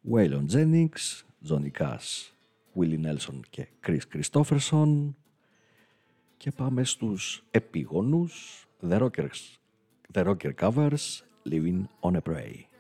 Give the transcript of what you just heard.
Waylon Jennings, Johnny Cash, Willie Nelson και Chris Christopherson. Και πάμε στους επίγονους The Rocker Covers, Living on a Prayer.